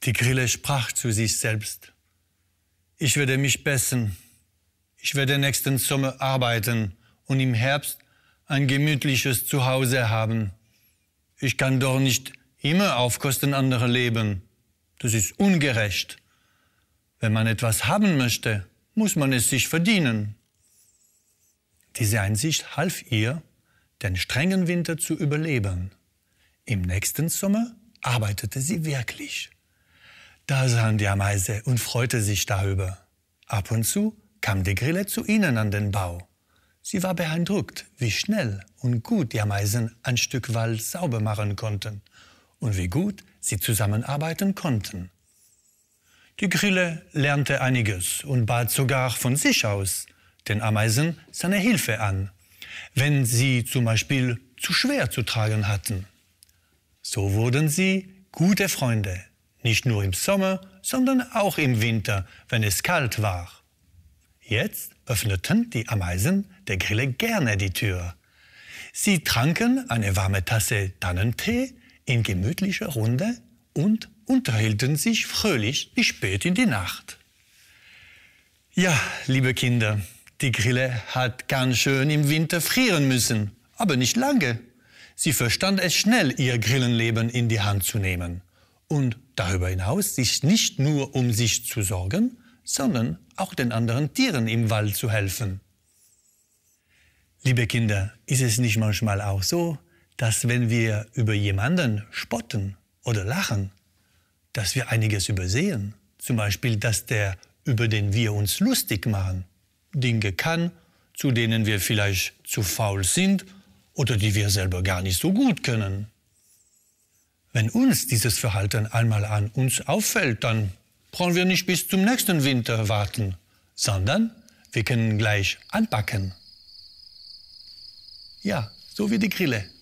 Die Grille sprach zu sich selbst: Ich werde mich bessern. Ich werde nächsten Sommer arbeiten und im Herbst ein gemütliches Zuhause haben. Ich kann doch nicht immer auf Kosten anderer leben. Das ist ungerecht. Wenn man etwas haben möchte, muss man es sich verdienen. Diese Einsicht half ihr, den strengen Winter zu überleben. Im nächsten Sommer arbeitete sie wirklich. Da sahen die Ameisen und freute sich darüber. Ab und zu kam die Grille zu ihnen an den Bau. Sie war beeindruckt, wie schnell und gut die Ameisen ein Stück Wald sauber machen konnten und wie gut sie zusammenarbeiten konnten. Die Grille lernte einiges und bat sogar von sich aus den Ameisen seine Hilfe an, wenn sie zum Beispiel zu schwer zu tragen hatten. So wurden sie gute Freunde, nicht nur im Sommer, sondern auch im Winter, wenn es kalt war. Jetzt öffneten die Ameisen der Grille gerne die Tür. Sie tranken eine warme Tasse Tannentee in gemütlicher Runde und unterhielten sich fröhlich bis spät in die Nacht. Ja, liebe Kinder, die Grille hat ganz schön im Winter frieren müssen, aber nicht lange. Sie verstand es schnell, ihr Grillenleben in die Hand zu nehmen und darüber hinaus sich nicht nur um sich zu sorgen, sondern auch den anderen Tieren im Wald zu helfen. Liebe Kinder, ist es nicht manchmal auch so, dass wenn wir über jemanden spotten oder lachen, dass wir einiges übersehen? Zum Beispiel, dass der, über den wir uns lustig machen, Dinge kann, zu denen wir vielleicht zu faul sind oder die wir selber gar nicht so gut können. Wenn uns dieses Verhalten einmal an uns auffällt, dann brauchen wir nicht bis zum nächsten Winter warten, sondern wir können gleich anpacken. Ja, so wie die Grille.